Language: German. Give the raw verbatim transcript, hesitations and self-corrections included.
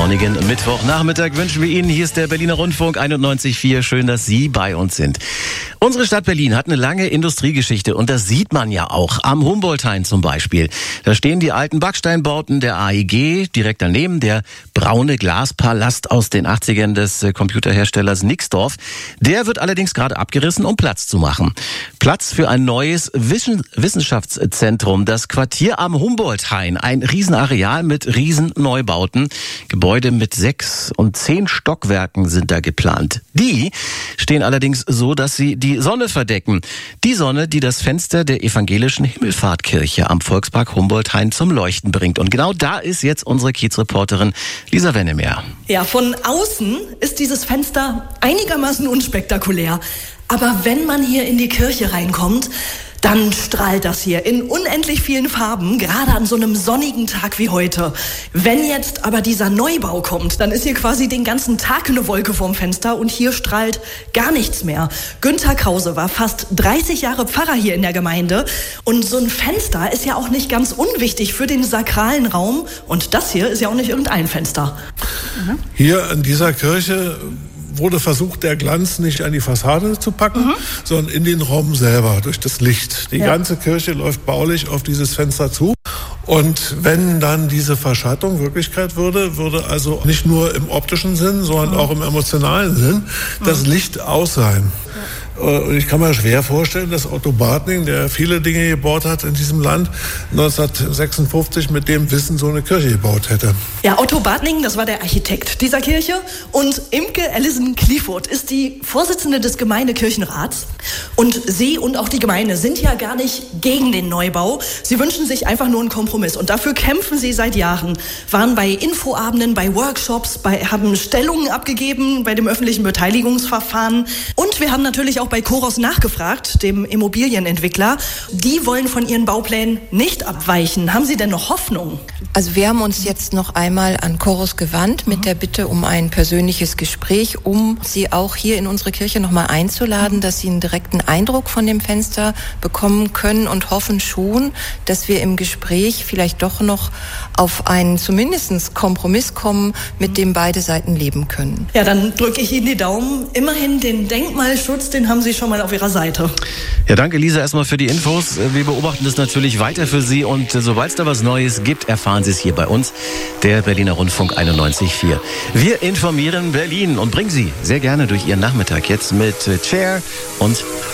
sonnigen Mittwochnachmittag wünschen wir Ihnen. Hier ist der Berliner Rundfunk einundneunzig Komma vier. Schön, dass Sie bei uns sind. Unsere Stadt Berlin hat eine lange Industriegeschichte und das sieht man ja auch. Am Humboldt-Hain zum Beispiel. Da stehen die alten Backsteinbauten der A E G, direkt daneben der braune Glaspalast aus den achtzigern des Computerherstellers Nixdorf. Der wird allerdings gerade abgerissen, um Platz zu machen. Platz für ein neues Wissenschaftszentrum, das Quartier am Humboldt-Hain. Ein Riesenareal mit Riesenneubauten. Gebäude mit sechs und zehn Stockwerken sind da geplant. Die stehen allerdings so, dass sie die Sonne verdecken. Die Sonne, die das Fenster der evangelischen Himmelfahrtkirche am Volkspark Humboldt-Hain zum Leuchten bringt. Und genau da ist jetzt unsere Kiezreporterin Lisa Wennemer. Ja, von außen ist dieses Fenster einigermaßen unspektakulär. Aber wenn man hier in die Kirche reinkommt, dann strahlt das hier in unendlich vielen Farben, gerade an so einem sonnigen Tag wie heute. Wenn jetzt aber dieser Neubau kommt, dann ist hier quasi den ganzen Tag eine Wolke vorm Fenster und hier strahlt gar nichts mehr. Günther Krause war fast dreißig Jahre Pfarrer hier in der Gemeinde und so ein Fenster ist ja auch nicht ganz unwichtig für den sakralen Raum und das hier ist ja auch nicht irgendein Fenster. Mhm. Hier in dieser Kirche wurde versucht, der Glanz nicht an die Fassade zu packen, mhm. sondern in den Raum selber, durch das Licht. Die ja. ganze Kirche läuft baulich auf dieses Fenster zu. Und wenn dann diese Verschattung Wirklichkeit würde, würde also nicht nur im optischen Sinn, sondern mhm. auch im emotionalen Sinn das mhm. Licht aus sein. Ja. Und ich kann mir schwer vorstellen, dass Otto Bartning, der viele Dinge gebaut hat in diesem Land, neunzehnhundertsechsundfünfzig mit dem Wissen so eine Kirche gebaut hätte. Ja, Otto Bartning, das war der Architekt dieser Kirche. Und Imke Allison Clifford ist die Vorsitzende des Gemeindekirchenrats. Und sie und auch die Gemeinde sind ja gar nicht gegen den Neubau. Sie wünschen sich einfach nur einen Kompromiss. Und dafür kämpfen sie seit Jahren. Waren bei Infoabenden, bei Workshops, bei, haben Stellungen abgegeben bei dem öffentlichen Beteiligungsverfahren. Und wir haben natürlich auch bei Coros nachgefragt, dem Immobilienentwickler. Die wollen von ihren Bauplänen nicht abweichen. Haben Sie denn noch Hoffnung? Also wir haben uns jetzt noch einmal an Coros gewandt mit der Bitte um ein persönliches Gespräch, um Sie auch hier in unsere Kirche noch mal einzuladen, dass Sie einen direkten Eindruck von dem Fenster bekommen können und hoffen schon, dass wir im Gespräch vielleicht doch noch auf einen zumindest Kompromiss kommen, mit dem beide Seiten leben können. Ja, dann drücke ich Ihnen die Daumen. Immerhin den Denkmalschutz, den haben Sie schon mal auf Ihrer Seite. Ja, danke Lisa erstmal für die Infos. Wir beobachten das natürlich weiter für Sie und sobald es da was Neues gibt, erfahren Sie es hier bei uns, der Berliner Rundfunk einundneunzig Komma vier. Wir informieren Berlin und bringen Sie sehr gerne durch Ihren Nachmittag jetzt mit Cher und